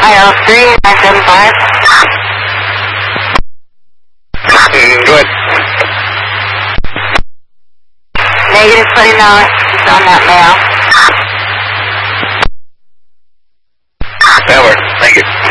IO3975. Go ahead. Negative $20 on that mail. That works. Thank you.